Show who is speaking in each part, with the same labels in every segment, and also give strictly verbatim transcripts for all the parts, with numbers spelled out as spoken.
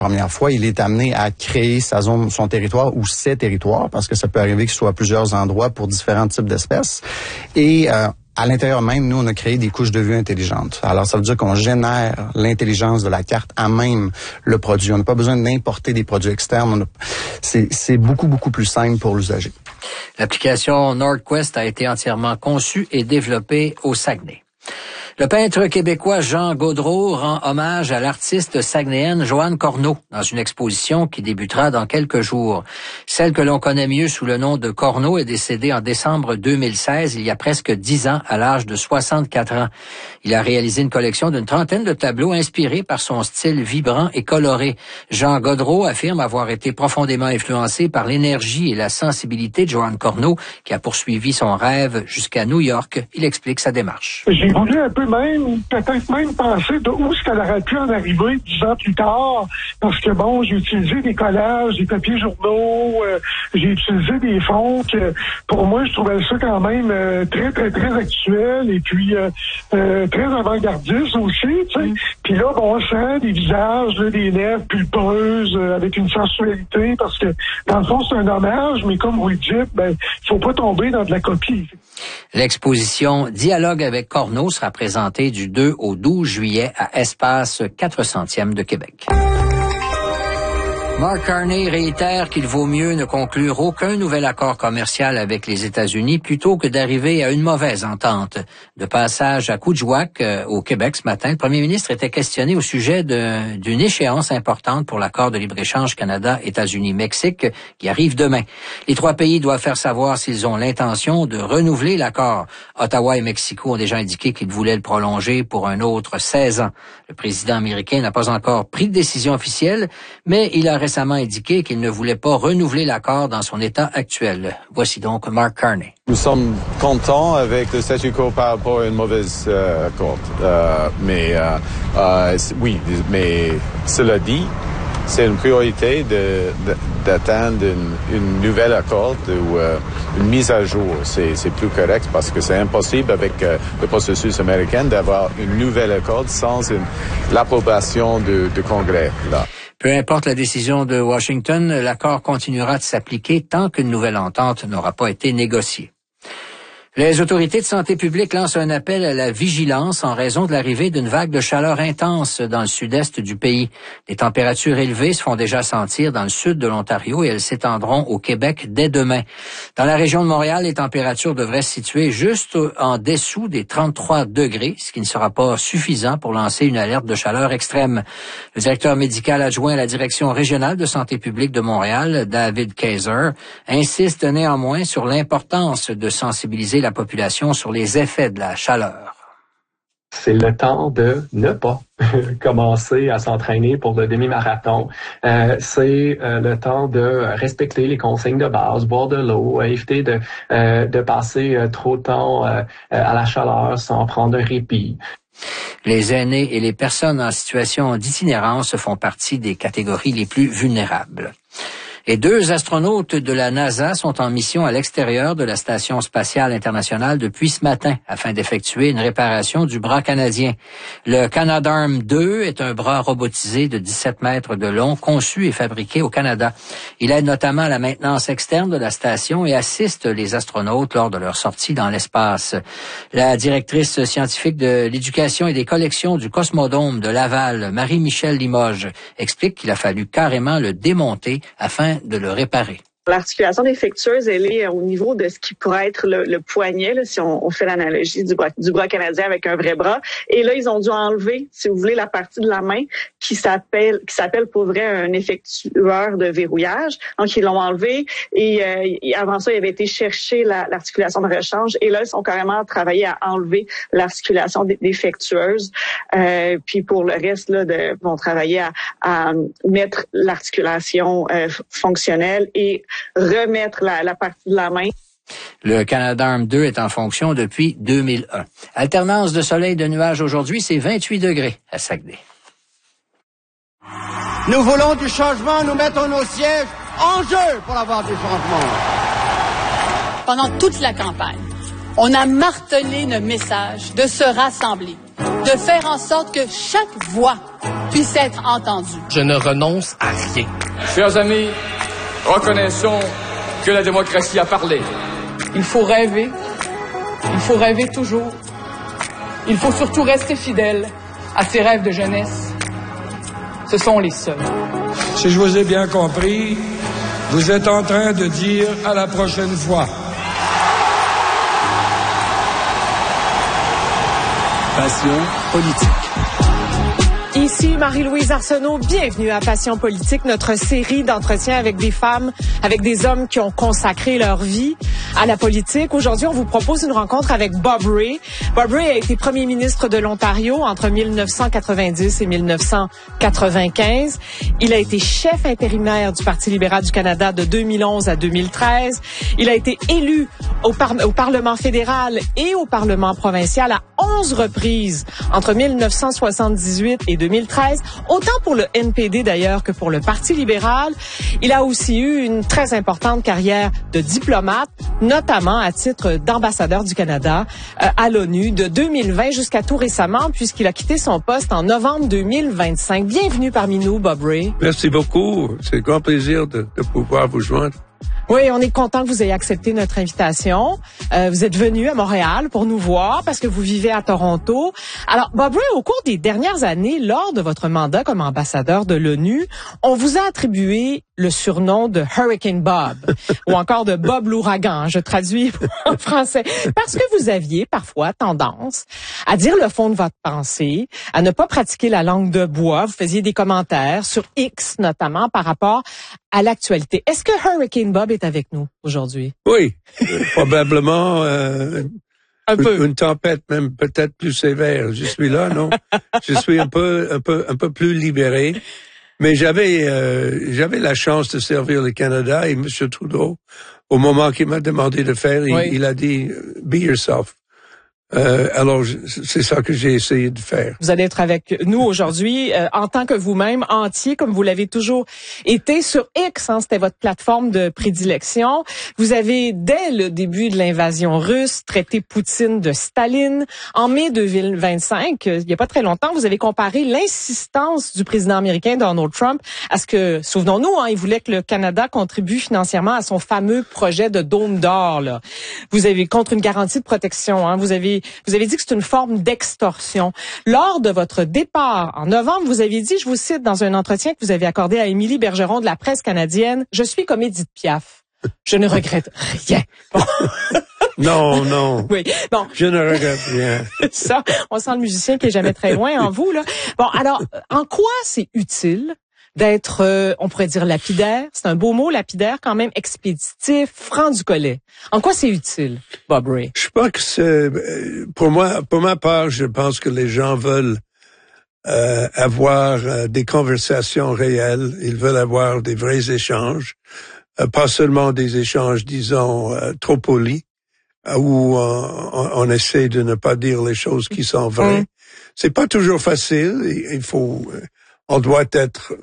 Speaker 1: première fois, il est amené à créer sa zone, son territoire ou ses territoires, parce que ça peut arriver que ce soit à plusieurs endroits pour différents types d'espèces. Et euh, à l'intérieur même, nous, on a créé des couches de vue intelligentes. Alors, ça veut dire qu'on génère l'intelligence de la carte à même le produit. On n'a pas besoin d'importer des produits externes. On a... c'est, c'est beaucoup, beaucoup plus simple pour l'usager.
Speaker 2: L'application NordQuest a été entièrement conçue et développée au Saguenay. Le peintre québécois Jean Gaudreau rend hommage à l'artiste saguenéenne Joanne Corneau dans une exposition qui débutera dans quelques jours. Celle que l'on connaît mieux sous le nom de Corneau est décédée en décembre deux mille seize, il y a presque dix ans, à l'âge de soixante-quatre ans. Il a réalisé une collection d'une trentaine de tableaux inspirés par son style vibrant et coloré. Jean Gaudreau affirme avoir été profondément influencé par l'énergie et la sensibilité de Joanne Corneau, qui a poursuivi son rêve jusqu'à New York. Il explique sa démarche.
Speaker 3: J'ai voulu un peu même, peut-être même penser de où est-ce qu'elle aurait pu en arriver dix ans plus tard, parce que bon, j'ai utilisé des collages, des papiers journaux, euh, j'ai utilisé des fonds que, pour moi, je trouvais ça quand même euh, très, très, très actuel, et puis euh, euh, très avant-gardiste aussi, tu sais. Mm. Puis là, bon, on sent des visages, là, des lèvres pulpeuses, euh, avec une sensualité, parce que, dans le fond, c'est un hommage, mais comme vous le dites, ben, faut pas tomber dans de la copie.
Speaker 2: L'exposition Dialogue avec Corneau sera présentée du deux au douze juillet à Espace quatre centième de Québec. Mark Carney réitère qu'il vaut mieux ne conclure aucun nouvel accord commercial avec les États-Unis plutôt que d'arriver à une mauvaise entente. De passage à Coudjouac, euh, au Québec ce matin, le premier ministre était questionné au sujet de, d'une échéance importante pour l'accord de libre-échange Canada-États-Unis-Mexique qui arrive demain. Les trois pays doivent faire savoir s'ils ont l'intention de renouveler l'accord. Ottawa et Mexico ont déjà indiqué qu'ils voulaient le prolonger pour un autre seize ans. Le président américain n'a pas encore pris de décision officielle, mais il a récemment indiqué qu'il ne voulait pas renouveler l'accord dans son état actuel. Voici donc Mark Carney.
Speaker 4: Nous sommes contents avec le statu quo par rapport à une mauvaise euh, accord. Euh, mais euh, euh, oui, mais cela dit, c'est une priorité de, de, d'atteindre une, une nouvelle accord ou euh, une mise à jour. C'est, c'est plus correct parce que c'est impossible avec euh, le processus américain d'avoir une nouvelle accord sans une, l'approbation du Congrès. Là.
Speaker 2: Peu importe la décision de Washington, l'accord continuera de s'appliquer tant qu'une nouvelle entente n'aura pas été négociée. Les autorités de santé publique lancent un appel à la vigilance en raison de l'arrivée d'une vague de chaleur intense dans le sud-est du pays. Les températures élevées se font déjà sentir dans le sud de l'Ontario et elles s'étendront au Québec dès demain. Dans la région de Montréal, les températures devraient se situer juste en dessous des trente-trois degrés, ce qui ne sera pas suffisant pour lancer une alerte de chaleur extrême. Le directeur médical adjoint à la direction régionale de santé publique de Montréal, David Kaiser, insiste néanmoins sur l'importance de sensibiliser la population sur les effets de la chaleur.
Speaker 5: C'est le temps de ne pas commencer à s'entraîner pour le demi-marathon. Euh, c'est euh, le temps de respecter les consignes de base, boire de l'eau, éviter de, euh, de passer euh, trop de temps euh, à la chaleur sans prendre un répit.
Speaker 2: Les aînés et les personnes en situation d'itinérance font partie des catégories les plus vulnérables. Et deux astronautes de la NASA sont en mission à l'extérieur de la Station spatiale internationale depuis ce matin afin d'effectuer une réparation du bras canadien. Le Canadarm deux est un bras robotisé de dix-sept mètres de long, conçu et fabriqué au Canada. Il aide notamment à la maintenance externe de la station et assiste les astronautes lors de leur sortie dans l'espace. La directrice scientifique de l'éducation et des collections du Cosmodome de Laval, Marie-Michelle Limoges, explique qu'il a fallu carrément le démonter afin de le réparer.
Speaker 6: L'articulation défectueuse, elle est au niveau de ce qui pourrait être le, le poignet, là, si on, on fait l'analogie du bras, du bras canadien avec un vrai bras. Et là, ils ont dû enlever, si vous voulez, la partie de la main qui s'appelle, qui s'appelle pour vrai un effectueur de verrouillage. Donc, ils l'ont enlevé et euh, avant ça, ils avaient été chercher la, l'articulation de rechange. Et là, ils sont carrément travaillé à enlever l'articulation défectueuse. Euh, puis pour le reste, là, de, vont travailler à, à mettre l'articulation euh, fonctionnelle et remettre la, la partie de la main.
Speaker 2: Le Canadarm deux est en fonction depuis deux mille un. Alternance de soleil et de nuages aujourd'hui, c'est vingt-huit degrés à Saguenay.
Speaker 7: Nous voulons du changement, nous mettons nos sièges en jeu pour avoir du changement.
Speaker 8: Pendant toute la campagne, on a martelé le message de se rassembler, de faire en sorte que chaque voix puisse être entendu.
Speaker 9: Je ne renonce à rien.
Speaker 10: Chers amis, reconnaissons que la démocratie a parlé.
Speaker 11: Il faut rêver. Il faut rêver toujours. Il faut surtout rester fidèle à ses rêves de jeunesse. Ce sont les seuls.
Speaker 12: Si je vous ai bien compris, vous êtes en train de dire à la prochaine fois.
Speaker 13: Passion politique.
Speaker 14: Ici Marie-Louise Arsenault, bienvenue à Passion politique, notre série d'entretiens avec des femmes, avec des hommes qui ont consacré leur vie à la politique. Aujourd'hui, on vous propose une rencontre avec Bob Rae. Bob Rae a été premier ministre de l'Ontario entre mille neuf cent quatre-vingt-dix et mille neuf cent quatre-vingt-quinze. Il a été chef intérimaire du Parti libéral du Canada de deux mille onze à deux mille treize. Il a été élu au, par- au Parlement fédéral et au Parlement provincial à onze reprises entre mille neuf cent soixante-dix-huit et deux mille treize, autant pour le N P D d'ailleurs que pour le Parti libéral. Il a aussi eu une très importante carrière de diplomate, notamment à titre d'ambassadeur du Canada euh, à l'ONU de deux mille vingt jusqu'à tout récemment, puisqu'il a quitté son poste en novembre deux mille vingt-cinq. Bienvenue parmi nous, Bob Rae.
Speaker 15: Merci beaucoup. C'est un grand plaisir de, de pouvoir vous joindre.
Speaker 14: Oui, on est content que vous ayez accepté notre invitation. Euh, vous êtes venu à Montréal pour nous voir parce que vous vivez à Toronto. Alors, Bob Rae, au cours des dernières années, lors de votre mandat comme ambassadeur de l'ONU, on vous a attribué le surnom de Hurricane Bob ou encore de Bob l'ouragan, je traduis en français, parce que vous aviez parfois tendance à dire le fond de votre pensée, à ne pas pratiquer la langue de bois. Vous faisiez des commentaires sur X, notamment par rapport à l'actualité. Est-ce que Hurricane Bob est avec nous aujourd'hui?
Speaker 15: Oui, euh, probablement euh,
Speaker 14: un peu.
Speaker 15: Une, une tempête même peut-être plus sévère. Je suis là, non? Je suis un peu, un peu, un peu plus libéré. Mais j'avais, euh, j'avais la chance de servir le Canada et M. Trudeau, au moment qu'il m'a demandé de faire, il,
Speaker 14: oui.
Speaker 15: il a dit « Be yourself ». Euh, alors, c'est ça que j'ai essayé de faire.
Speaker 14: Vous allez être avec nous aujourd'hui euh, en tant que vous-même, entier, comme vous l'avez toujours été sur X. Hein, c'était votre plateforme de prédilection. Vous avez, dès le début de l'invasion russe, traité Poutine de Staline. En mai deux mille vingt-cinq, euh, il n'y a pas très longtemps, vous avez comparé l'insistance du président américain Donald Trump à ce que, souvenons-nous, hein, il voulait que le Canada contribue financièrement à son fameux projet de dôme d'or. Là. Vous avez contre une garantie de protection. Hein, vous avez Vous avez dit que c'est une forme d'extorsion. Lors de votre départ en novembre, vous avez dit, je vous cite dans un entretien que vous avez accordé à Émilie Bergeron de la presse canadienne, « Je suis comme Édith Piaf. Je ne regrette rien. » Bon.
Speaker 15: Non, non.
Speaker 14: Oui. Bon.
Speaker 15: Je ne regrette rien.
Speaker 14: Ça, on sent le musicien qui est jamais très loin en vous, là. Bon, alors, en quoi c'est utile d'être, euh, on pourrait dire lapidaire, c'est un beau mot, lapidaire, quand même expéditif, franc du collet. En quoi c'est utile, Bob Rae?
Speaker 15: Je pense que c'est, pour moi, pour ma part, je pense que les gens veulent euh, avoir euh, des conversations réelles, ils veulent avoir des vrais échanges, euh, pas seulement des échanges, disons, euh, trop polis, où on, on essaie de ne pas dire les choses qui sont vraies. Mmh. C'est pas toujours facile, il faut... On doit être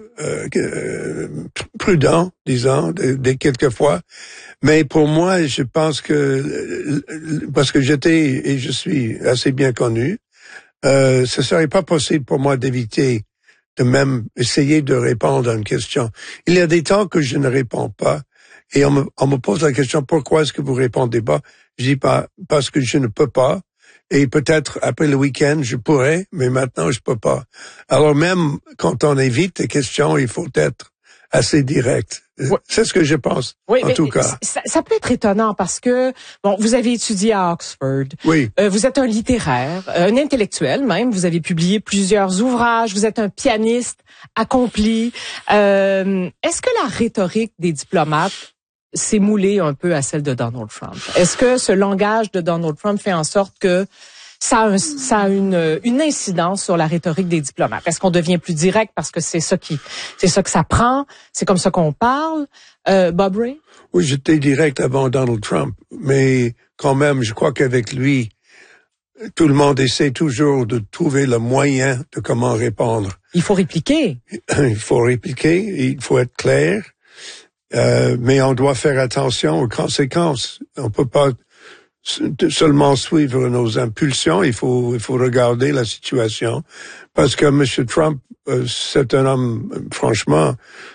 Speaker 15: euh, prudent, disons, de, de quelquefois. Mais pour moi, je pense que, parce que j'étais et je suis assez bien connu, euh, ce serait pas possible pour moi d'éviter de même essayer de répondre à une question. Il y a des temps que je ne réponds pas. Et on me, on me pose la question, pourquoi est-ce que vous répondez pas? Je dis pas, parce que je ne peux pas. Et peut-être après le week-end, je pourrais, mais maintenant, je peux pas. Alors même quand on évite les questions, il faut être assez direct. Oui. C'est ce que je pense,
Speaker 14: oui,
Speaker 15: en
Speaker 14: mais
Speaker 15: tout cas.
Speaker 14: Ça, ça peut être étonnant parce que, bon, vous avez étudié à Oxford.
Speaker 15: Oui.
Speaker 14: Euh, vous êtes un littéraire, un intellectuel même. Vous avez publié plusieurs ouvrages. Vous êtes un pianiste accompli. Euh, est-ce que la rhétorique des diplomates s'est moulée un peu à celle de Donald Trump? Est-ce que ce langage de Donald Trump fait en sorte que ça a, un, ça a une, une incidence sur la rhétorique des diplomates? Est-ce qu'on devient plus direct parce que c'est ça qui, c'est ça que ça prend? C'est comme ça qu'on parle? Euh, Bob Rae?
Speaker 15: Oui, j'étais direct avant Donald Trump, mais quand même, je crois qu'avec lui, tout le monde essaie toujours de trouver le moyen de comment répondre.
Speaker 14: Il faut répliquer.
Speaker 15: Il faut répliquer, il faut être clair. Euh, mais on doit faire attention aux conséquences. On peut pas seulement suivre nos impulsions, il faut, il faut regarder la situation. Parce que M. Trump, euh, c'est un homme, franchement,